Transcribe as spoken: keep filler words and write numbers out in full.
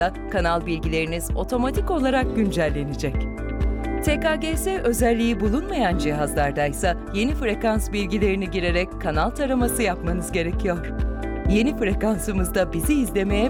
kanal bilgileriniz otomatik olarak güncellenecek. T K G S özelliği bulunmayan cihazlardaysa yeni frekans bilgilerini girerek kanal taraması yapmanız gerekiyor. Yeni frekansımızda bizi izlemeye